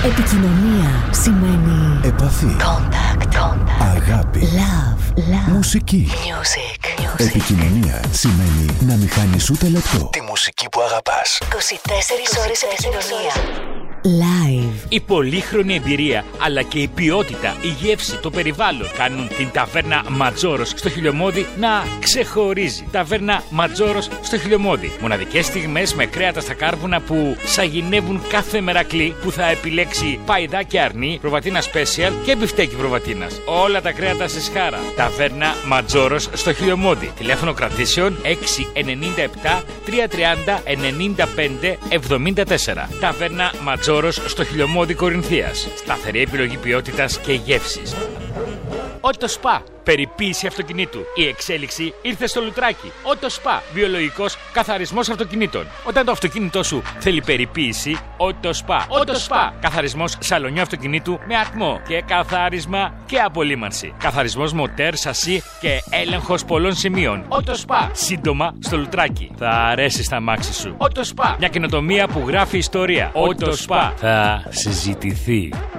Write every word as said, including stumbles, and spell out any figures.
Επικοινωνία σημαίνει επαφή. Contact. Contact. Αγάπη. Love. Love. Μουσική. Music. Music. Επικοινωνία σημαίνει να μην χάνεις ούτε λεπτό τη μουσική που αγαπάς. είκοσι τέσσερις ώρες επικοινωνία. Live. Η πολύχρονη εμπειρία αλλά και η ποιότητα, η γεύση, το περιβάλλον κάνουν την ταβέρνα Ματζόρος στο Χιλιομώδη να ξεχωρίζει. Ταβέρνα Ματζόρος στο Χιλιομώδη. Μοναδικές στιγμές με κρέατα στα κάρβουνα που σαγηνεύουν κάθε μερακλή που θα επιλέξει παϊδάκι αρνί, προβατίνα special και μπιφτέκι προβατίνας. Όλα τα κρέατα σε σχάρα. Ταβέρνα Ματζόρος στο Χιλιομώδη. Τηλέφωνο κρατήσεων έξι εννιά επτά τρία τριάντα ενενήντα πέντε εβδομήντα τέσσερα. Ταβέρνα Ματζόρος στο Χιλιομώδη Κορινθίας. Σταθερή επιλογή ποιότητας και γεύσης. Ότο Σπα. Περιποίηση αυτοκινήτου. Η εξέλιξη ήρθε στο Λουτράκι. Ότο Σπα. Βιολογικός καθαρισμός αυτοκινήτων. Όταν το αυτοκίνητό σου θέλει περιποίηση, Ότο Σπα. Ότο Σπα. Καθαρισμός σαλονιού αυτοκινήτου με ατμό και καθάρισμα και απολύμανση. Καθαρισμός μοτέρ, σασί και έλεγχος πολλών σημείων. Ότο Σπα. Σύντομα στο Λουτράκι. Θα αρέσει στα μάξι σου. Ότο Σπα. Μια καινοτομία που γράφει ιστορία. Ότο Σπα. Θα συζητηθεί.